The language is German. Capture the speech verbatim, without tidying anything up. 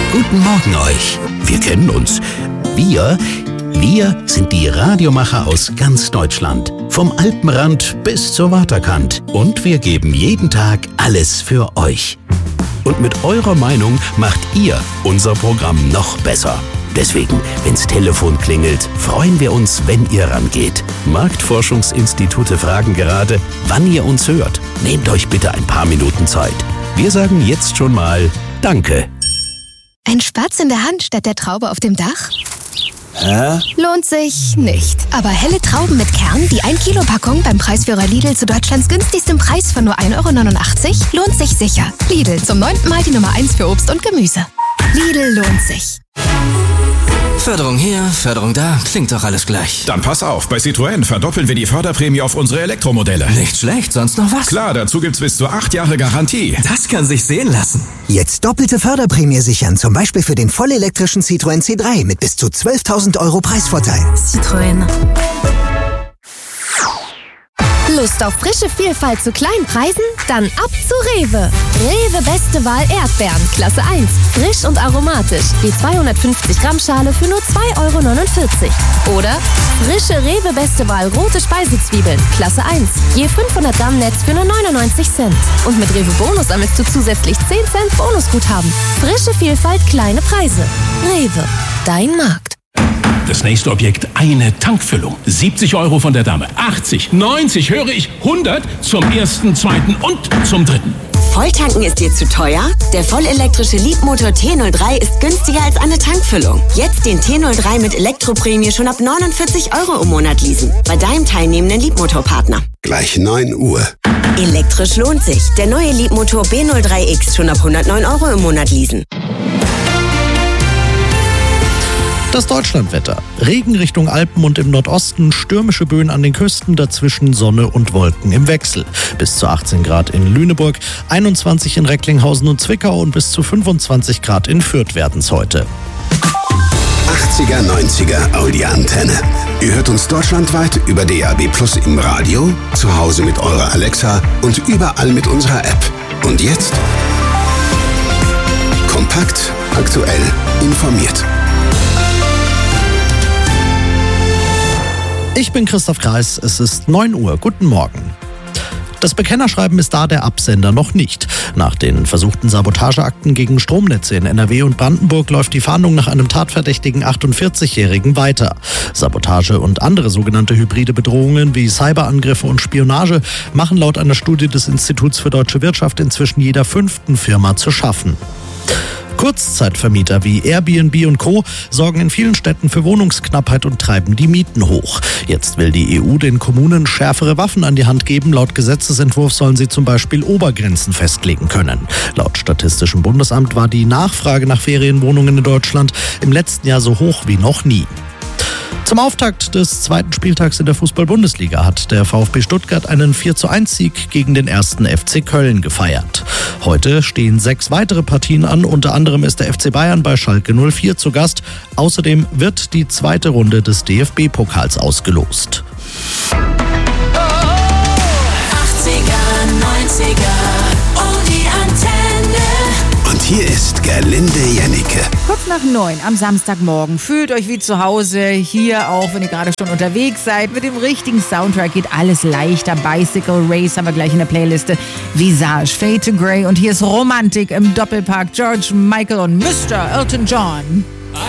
Guten Morgen euch. Wir kennen uns. Wir, wir sind die Radiomacher aus ganz Deutschland. Vom Alpenrand bis zur Waterkant. Und wir geben jeden Tag alles für euch. Und mit eurer Meinung macht ihr unser Programm noch besser. Deswegen, wenn's Telefon klingelt, freuen wir uns, wenn ihr rangeht. Marktforschungsinstitute fragen gerade, wann ihr uns hört. Nehmt euch bitte ein paar Minuten Zeit. Wir sagen jetzt schon mal Danke. Ein Spatz in der Hand statt der Traube auf dem Dach? Hä? Lohnt sich nicht. Aber helle Trauben mit Kern, die ein Kilo Packung beim Preisführer Lidl zu Deutschlands günstigstem Preis von nur ein Euro neunundachtzig, lohnt sich sicher. Lidl, zum neunten Mal die Nummer eins für Obst und Gemüse. Lidl lohnt sich. Förderung hier, Förderung da, klingt doch alles gleich. Dann pass auf, bei Citroën verdoppeln wir die Förderprämie auf unsere Elektromodelle. Nicht schlecht, sonst noch was? Klar, dazu gibt's bis zu acht Jahre Garantie. Das kann sich sehen lassen. Jetzt doppelte Förderprämie sichern, zum Beispiel für den vollelektrischen Citroën C drei mit bis zu zwölftausend Euro Preisvorteil. Citroën. Lust auf frische Vielfalt zu kleinen Preisen? Dann ab zu Rewe. Rewe Beste Wahl Erdbeeren, Klasse eins. Frisch und aromatisch. Die zweihundertfünfzig Gramm Schale für nur zwei Euro neunundvierzig. Oder frische Rewe Beste Wahl rote Speisezwiebeln, Klasse eins. Je fünfhundert Gramm Netz für nur neunundneunzig Cent. Und mit Rewe Bonus sammelst du zusätzlich zehn Cent Bonusguthaben. Frische Vielfalt, kleine Preise. Rewe, dein Markt. Das nächste Objekt, eine Tankfüllung. siebzig Euro von der Dame. achtzig, neunzig, höre ich, hundert zum ersten, zweiten und zum dritten. Volltanken ist dir zu teuer? Der vollelektrische Leapmotor T null drei ist günstiger als eine Tankfüllung. Jetzt den T null drei mit Elektroprämie schon ab neunundvierzig Euro im Monat leasen. Bei deinem teilnehmenden Leapmotor-Partner. Gleich neun Uhr. Elektrisch lohnt sich. Der neue Leapmotor B null drei X schon ab hundertneun Euro im Monat leasen. Das Deutschlandwetter. Regen Richtung Alpen und im Nordosten, stürmische Böen an den Küsten, dazwischen Sonne und Wolken im Wechsel. Bis zu achtzehn Grad in Lüneburg, einundzwanzig in Recklinghausen und Zwickau und bis zu fünfundzwanzig Grad in Fürth werden's heute. achtziger, neunziger Audi-Antenne. Ihr hört uns deutschlandweit über D A B Plus im Radio, zu Hause mit eurer Alexa und überall mit unserer App. Und jetzt? Kompakt, aktuell, informiert. Ich bin Christoph Kreis, es ist neun Uhr. Guten Morgen. Das Bekennerschreiben ist da, der Absender noch nicht. Nach den versuchten Sabotageakten gegen Stromnetze in N R W und Brandenburg läuft die Fahndung nach einem tatverdächtigen achtundvierzigjährigen weiter. Sabotage und andere sogenannte hybride Bedrohungen wie Cyberangriffe und Spionage machen laut einer Studie des Instituts für Deutsche Wirtschaft inzwischen jeder fünften Firma zu schaffen. Kurzzeitvermieter wie Airbnb und Co. sorgen in vielen Städten für Wohnungsknappheit und treiben die Mieten hoch. Jetzt will die E U den Kommunen schärfere Waffen an die Hand geben. Laut Gesetzesentwurf sollen sie zum Beispiel Obergrenzen festlegen können. Laut Statistischem Bundesamt war die Nachfrage nach Ferienwohnungen in Deutschland im letzten Jahr so hoch wie noch nie. Zum Auftakt des zweiten Spieltags in der Fußball-Bundesliga hat der VfB Stuttgart einen vier zu eins Sieg gegen den ersten F C Köln gefeiert. Heute stehen sechs weitere Partien an, unter anderem ist der F C Bayern bei Schalke null vier zu Gast. Außerdem wird die zweite Runde des D F B-Pokals ausgelost. achtziger, neunziger, oh die Antenne. Und hier ist Gerlinde Jennecke. Kurz nach neun am Samstagmorgen. Fühlt euch wie zu Hause. Hier auch, wenn ihr gerade schon unterwegs seid. Mit dem richtigen Soundtrack geht alles leichter. Bicycle Race haben wir gleich in der Playliste. Visage, Fade to Grey. Und hier ist Romantik im Doppelpack. George Michael und Mister Elton John.